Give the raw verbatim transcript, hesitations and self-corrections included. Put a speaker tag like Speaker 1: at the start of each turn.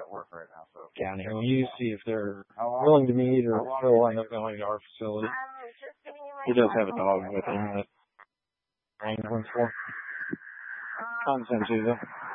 Speaker 1: down here. You see if they're willing to meet or they'll end up going to our facility. He does have a dog with him that wrangling for. Consensus, though.